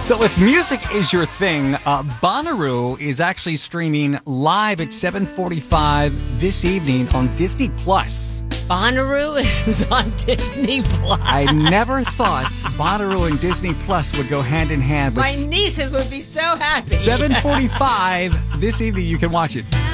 So if music is your thing, Bonnaroo is actually streaming live at 7:45 this evening on Disney+. Bonnaroo is on Disney Plus. I never thought Bonnaroo and Disney Plus would go hand in hand. But My nieces would be so happy. 7:45 this evening, you can watch it.